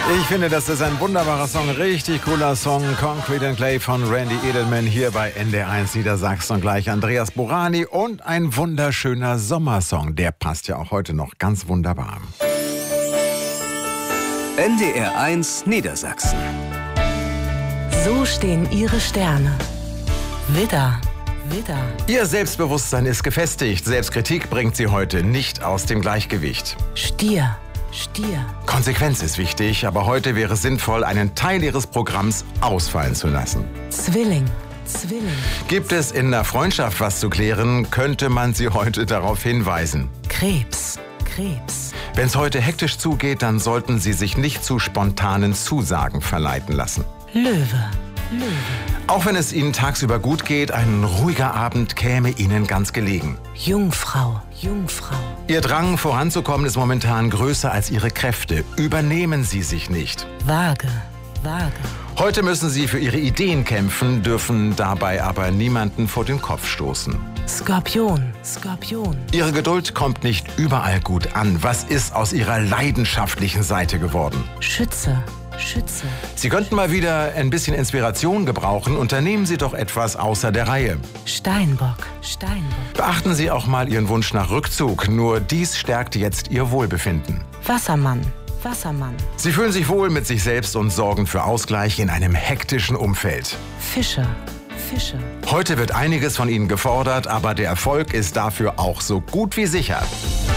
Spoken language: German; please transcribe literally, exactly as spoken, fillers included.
Ich finde, das ist ein wunderbarer Song, richtig cooler Song. Concrete and Clay von Randy Edelman hier bei N D R eins Niedersachsen und gleich Andreas Borani und ein wunderschöner Sommersong. Der passt ja auch heute noch ganz wunderbar. N D R eins Niedersachsen. So stehen Ihre Sterne. Widder, Widder. Ihr Selbstbewusstsein ist gefestigt. Selbstkritik bringt Sie heute nicht aus dem Gleichgewicht. Stier, Stier. Konsequenz ist wichtig, aber heute wäre es sinnvoll, einen Teil Ihres Programms ausfallen zu lassen. Zwilling, Zwilling. Gibt es in der Freundschaft was zu klären, könnte man Sie heute darauf hinweisen. Krebs, Krebs. Wenn es heute hektisch zugeht, dann sollten Sie sich nicht zu spontanen Zusagen verleiten lassen. Löwe, Löwe. Auch wenn es Ihnen tagsüber gut geht, ein ruhiger Abend käme Ihnen ganz gelegen. Jungfrau, Jungfrau. Ihr Drang voranzukommen ist momentan größer als Ihre Kräfte. Übernehmen Sie sich nicht. Waage, Waage. Heute müssen Sie für Ihre Ideen kämpfen, dürfen dabei aber niemanden vor den Kopf stoßen. Skorpion, Skorpion. Ihre Geduld kommt nicht überall gut an. Was ist aus Ihrer leidenschaftlichen Seite geworden? Schütze, Schütze. Sie könnten mal wieder ein bisschen Inspiration gebrauchen. Unternehmen Sie doch etwas außer der Reihe. Steinbock, Steinbock. Beachten Sie auch mal Ihren Wunsch nach Rückzug. Nur dies stärkt jetzt Ihr Wohlbefinden. Wassermann, Wassermann. Sie fühlen sich wohl mit sich selbst und sorgen für Ausgleich in einem hektischen Umfeld. Fische, Fische. Heute wird einiges von Ihnen gefordert, aber der Erfolg ist dafür auch so gut wie sicher.